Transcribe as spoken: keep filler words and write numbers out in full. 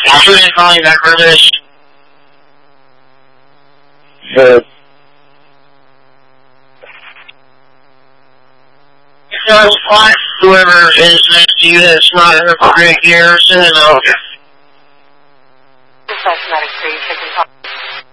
Should I call you back for this? Sure. So, what, whoever is next to you that's not in the correct gear, send it over. Cessna